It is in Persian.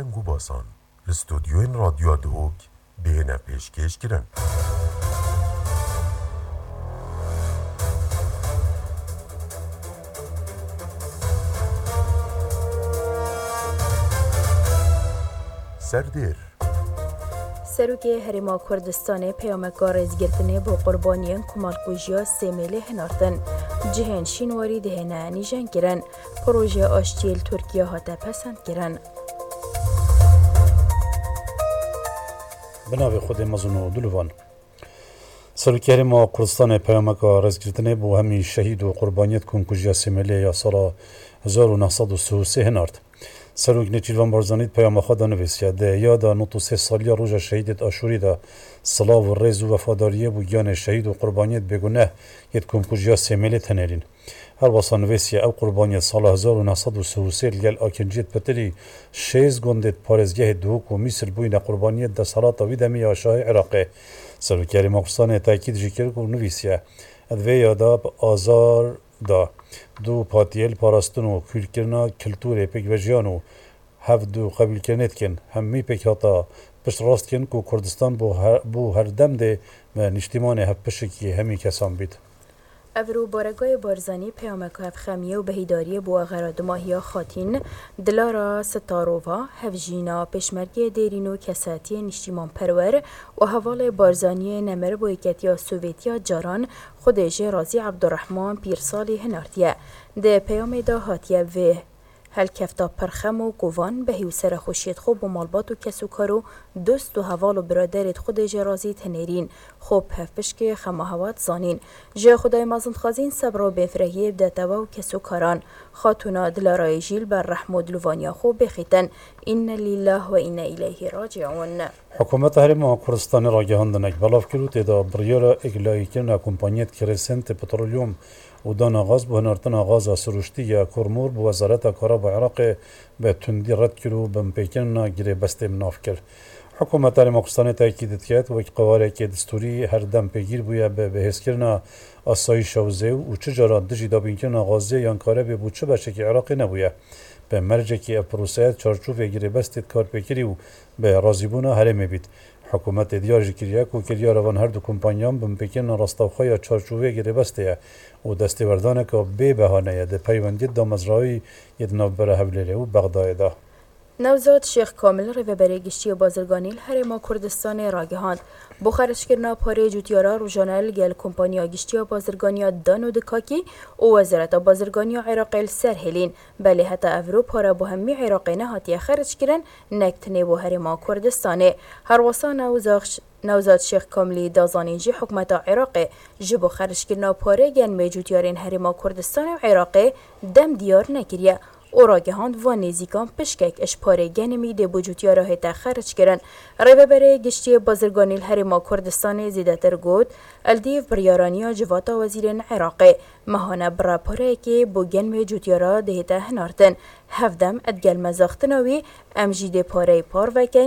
گرنگ و باسان لستودیوین رادیو دهوک بهنه پیشکش کرن. سردیر سروکی هرما کردستان پیامکار ازگرتنه با قربانیان کمالکوژیا سیمیلی هنارتن جهان شینواری دهنه نیجان کرن پروژه آشتیل ترکیه هاته پسند کرن. بنابه خود مزون و دلوان سروکی هرما کردستان پیامکار ازگرتنه با همی شهید و قربانیت کمالکوژیا سیمیلی یا سال 1933 هنارت. سروک نچیروان بارزانید پیام خدا نویسید ده یادا 93 سالیا روز شهیدت آشوری دا صلاح و ریز و وفاداریه بوگیان شهید و قربانیت بگونه ید کمکوژیا سیمیلی تنرین هر واسا نویسیه او قربانیت سال 1933 لگل آکنجیت پتری 6 گندت پارزگه دوک و میسر بوین قربانیت دا سالات ویدمی آشاه عراقه سروک یاری مقصان تاکید جکرک و نویسیه ادوی یادا آزار دا دو پاتیل پاراستن و کلکرنا کلتور پیک و جیانو هف دو قبیل کنید کن همی پیک هاتا پشت راست کن که کردستان بو هر دم ده و نشتیمان هف پشکی همی کسان بید. افرو بارگای بارزانی پیامک هف خمیه و بهیداری بو غرادماهی خاتین دلارا ستارووا هفجینا پشمرگی دیرینو کساتی نشتیمان پرور و حوال بارزانی نمر بویکتیا سوویتیا جاران خودش رازی عبدالرحمن پیرسالی هنارتیه ده پیام دا هاتیه و هل کفتا پرخم و گوان به هیوسر خوشید خوب و مالبات و کسو کارو دوست و حوال و برادرت خود جرازی تنیرین خوب هفپشک خماهوات زانین جه خدای مازند خازین صبر و بفرهیه بدتوا و کسو کاران خاتونا دلارای جیل بر رحمود لوانیا خوب بخیتن این لله و این الیه راجعون. حکومت هرما کردستان را گهاندنک بلاف کرد تدا بریار اگلایی کرنا کمپانیت کرسنت پترولیوم و دان آغاز به هنرتن آغاز سروشتی یا کرمور به وزارت کاراب عراق به تندی رد کرد و بمپیکن گیره بسته مناف کرد. حکومت هرما کردستان تاکید کرد و قواره که دستوری هر دم پیگیر بویا به بحث کرنا آسایش شوزه و چجارا دژی دابین کرنا غازه یا کاره به بوچه بشه که عراق نبویا. به مرجع که پروسه چارچوب گیره بسته کار پیکری و به رازیبونا هرم بید. حکومت دیار جکریه کو کریا روان هر دو کمپانیان بمپیکن راستاوخای چارچوبه گیره بسته و دستوردانه که به بهانه ده پیوندید دا مزرعی ید نوبره هبلیره و بغداد. نوزاد شیخ کامل ریوبری گشتی و بازرگانیل هرما کردستان راگهاند بخارش کرنا پاره جوتیارا روزانه گل کمپانیا گشتی و بازرگانیا دانو دکاکی و وزارت بازرگانیا عراق سرهلین بله حتی اروپا را با همی عراقی نهاتی خرج کردن نکتنه و هرما کردستانه هر واسا نوزاد شیخ کاملی دازانینجی حکمت عراق جبو خرج کرنا پاره گن میجوتیارین هرما کردستان و عراق دم دیار نکریه او را گهاند و نزیکان پشکک اشپاره گنمی ده بوجوتیا را هیتا خرج کرن. ریوبری گشتی بازرگانیل هرما کردستان زیده تر گود الدیو بریارانیا جواتا وزیرین عراقی مهانه برا پاره که بو گنمی جوتیا را ده هیتا هنارتن هفدم ادگل مزاختناوی امجید پاره پار وکن